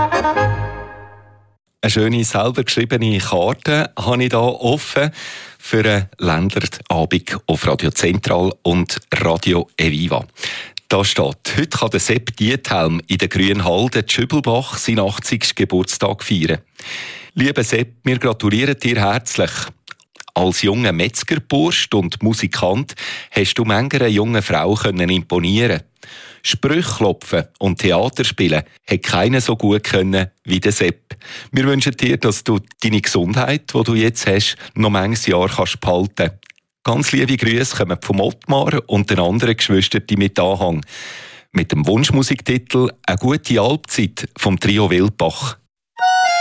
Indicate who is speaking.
Speaker 1: Eine schöne, selber geschriebene Karte habe ich hier offen für einen Ländlerabend auf Radio Zentral und Radio Eviva. Da steht, heute kann der Sepp Diethelm in der Grünhalde Schübelbach seinen 80. Geburtstag feiern. Lieber Sepp, wir gratulieren dir herzlich. Als junger Metzgerburst und Musikant hast du mancher jungen Frau imponieren. Sprüche klopfen und Theater spielen hat keiner so gut können wie der Sepp. Wir wünschen dir, dass du deine Gesundheit, die du jetzt hast, noch manches Jahr kannst behalten. Ganz liebe Grüße kommen vom Ottmar und den anderen Geschwistern mit Anhang. Mit dem Wunschmusiktitel «Eine gute Alpzeit» vom Trio Wildbach.